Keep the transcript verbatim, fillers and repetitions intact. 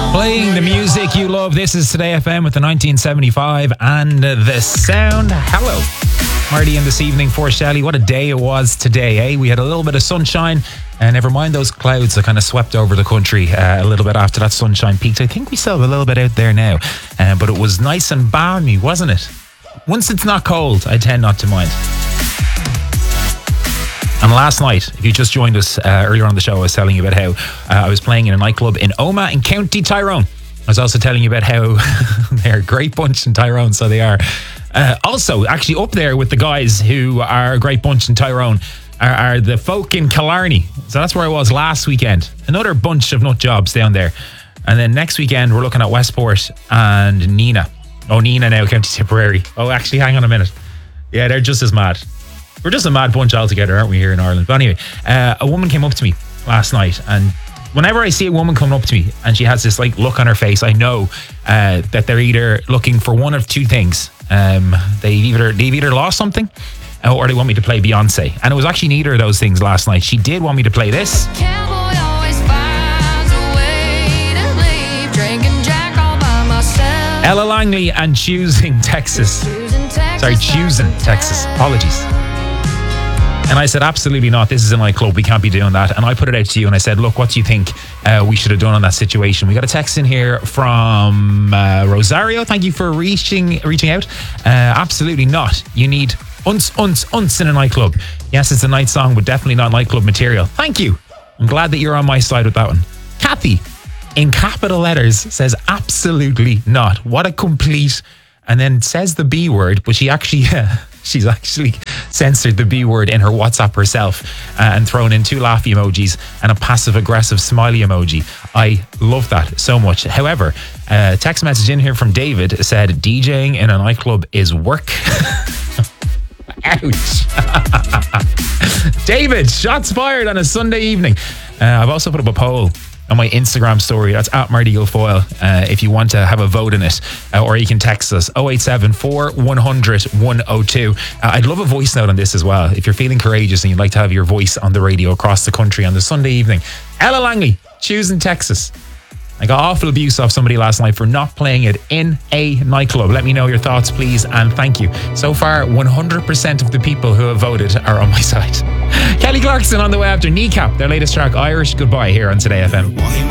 Playing the music you love. This is Today F M with the nineteen seventy-five and the sound. Hello, Marty, in this evening for Shelley. What a day it was today, eh? We had a little bit of sunshine, and never mind those clouds that kind of swept over the country uh, a little bit after that sunshine peaked. I think we still have a little bit out there now, uh, but it was nice and balmy, wasn't it? Once it's not cold, I tend not to mind. And last night, if you just joined us uh, earlier on the show, I was telling you about how uh, I was playing in a nightclub in Omagh in County Tyrone. I was also telling you about how they're a great bunch in Tyrone, so they are. Uh, also, actually up there with the guys who are a great bunch in Tyrone are, are the folk in Killarney. So that's where I was last weekend. Another bunch of nut jobs down there. And then next weekend, we're looking at Westport and Neenah. Oh, Neenah now, County Tipperary. Oh, actually, hang on a minute. Yeah, they're just as mad. We're just a mad bunch altogether, aren't we, here in Ireland? But anyway, uh, a woman came up to me last night, and whenever I see a woman coming up to me and she has this like look on her face, I know uh, that they're either looking for one of two things. Um, they either they've either lost something, uh, or they want me to play Beyonce. And it was actually neither of those things last night. She did want me to play this. Cowboy always finds a way to leave, drinking Jack all by myself. Ella Langley and Choosing Texas. Choosing Texas. Sorry, Choosing Texas. Apologies. And I said, absolutely not. This is a nightclub. We can't be doing that. And I put it out to you and I said, look, what do you think uh, we should have done on that situation? We got a text in here from uh, Rosario. Thank you for reaching reaching out. Uh, absolutely not. You need unce, unce, unce in a nightclub. Yes, it's a night song, but definitely not nightclub material. Thank you. I'm glad that you're on my side with that one. Kathy, in capital letters, says absolutely not. What a complete... And then says the B word, but she actually... Uh, She's actually censored the B word in her WhatsApp herself uh, and thrown in two laugh emojis and a passive-aggressive smiley emoji. I love that so much. However, a text message in here from David said, DJing in a nightclub is work. Ouch. David, shots fired on a Sunday evening. Uh, I've also put up a poll on my Instagram story. That's at Marty Guilfoyle uh, if you want to have a vote in it, uh, or you can text us oh eight seven four, one hundred, one oh two. uh, I'd love a voice note on this as well if you're feeling courageous and you'd like to have your voice on the radio across the country on the Sunday evening. Ella Langley, Choosing Texas. I got awful abuse off somebody last night for not playing it in a nightclub. Let me know your thoughts, please, and thank you. So far, one hundred percent of the people who have voted are on my side. Kelly Clarkson on the way after Kneecap, their latest track, Irish Goodbye, here on Today F M.